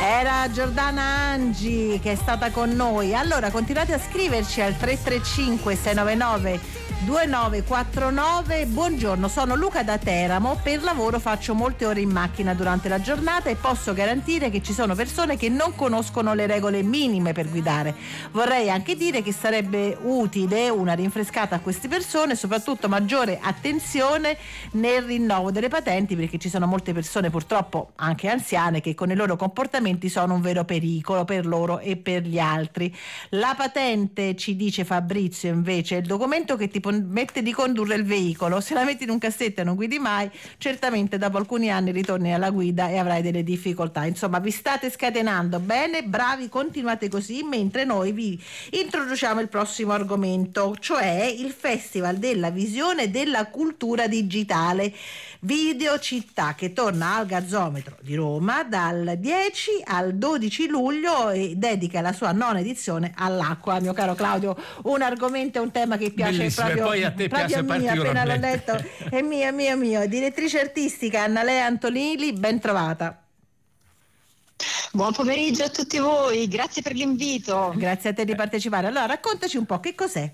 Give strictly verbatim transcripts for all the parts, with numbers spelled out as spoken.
Era Giordana Angi che è stata con noi. Allora continuate a scriverci al tre tre cinque sei nove nove due nove quattro nove. Buongiorno, sono Luca da Teramo, per lavoro faccio molte ore in macchina durante la giornata e posso garantire che ci sono persone che non conoscono le regole minime per guidare. Vorrei anche dire che sarebbe utile una rinfrescata a queste persone, soprattutto maggiore attenzione nel rinnovo delle patenti, perché ci sono molte persone, purtroppo anche anziane, che con i loro comportamenti sono un vero pericolo per loro e per gli altri. La patente, ci dice Fabrizio, invece è il documento che ti permette di condurre il veicolo. Se la metti in un cassetto e non guidi mai, certamente dopo alcuni anni ritorni alla guida e avrai delle difficoltà. Insomma, vi state scatenando bene, bravi, continuate così, mentre noi vi introduciamo il prossimo argomento, cioè il Festival della Visione e della Cultura Digitale Videocittà, che torna al Gazzometro di Roma dal dieci al dodici luglio e dedica la sua nona edizione all'acqua. Mio caro Claudio, un argomento e un tema che piace bellissimo, proprio, e poi a te proprio piace a mio, appena l'ho particolarmente. letto, è mio, è mio, è mio. Direttrice artistica Annalea Antonili, ben trovata. Buon pomeriggio a tutti voi, grazie per l'invito. Grazie a te di partecipare. Allora, raccontaci un po' che cos'è.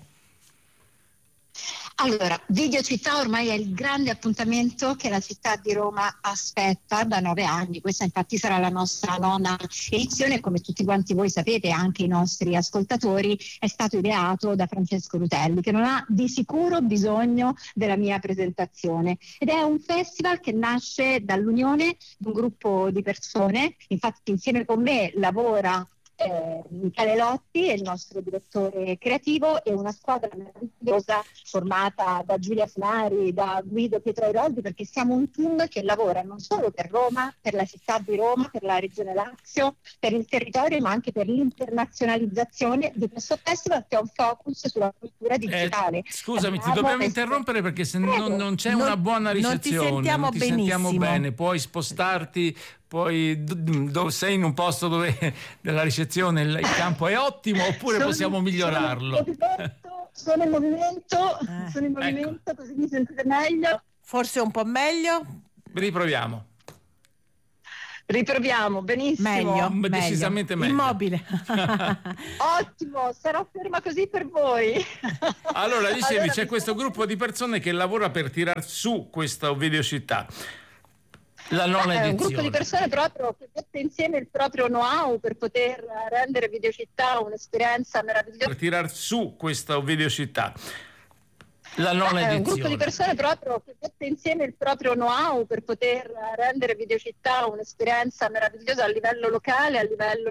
Allora, Videocittà ormai è il grande appuntamento che la città di Roma aspetta da nove anni. Questa infatti sarà la nostra nona edizione. Come tutti quanti voi sapete, anche i nostri ascoltatori, è stato ideato da Francesco Rutelli, che non ha di sicuro bisogno della mia presentazione. Ed è un festival che nasce dall'unione di un gruppo di persone. Infatti insieme con me lavora Eh, Michele Lotti, è il nostro direttore creativo, e una squadra meravigliosa formata da Giulia Funari, da Guido Pietro Airoldi, perché siamo un team che lavora non solo per Roma, per la città di Roma, per la regione Lazio, per il territorio, ma anche per l'internazionalizzazione di questo festival, che ha un focus sulla cultura digitale. Eh, scusami, Abbiamo ti dobbiamo questo... interrompere perché se Prego. non, non c'è Non- una buona non ti ricezione, sentiamo non ti sentiamo benissimo. bene, puoi spostarti, poi d- do- sei in un posto dove la ricezione, il, il campo è ottimo, oppure Sono- possiamo migliorarlo. Sono in movimento, sono in movimento, Eh, sono in movimento, così mi sentite meglio. Forse un po' meglio? Riproviamo. Riproviamo, benissimo. Meglio, Beh, meglio. decisamente meglio. Immobile. Ottimo, sarò ferma così per voi. Allora, dicevi, Allora, c'è mi questo sono- gruppo di persone che lavora per tirar su questa videocittà. La nona È un edizione. gruppo di persone proprio che mette insieme il proprio know-how per poter rendere Videocittà un'esperienza meravigliosa. Per tirar su questa videocittà. La nona È un edizione. gruppo di persone proprio che mette insieme il proprio know-how per poter rendere Videocittà un'esperienza meravigliosa a livello locale, a livello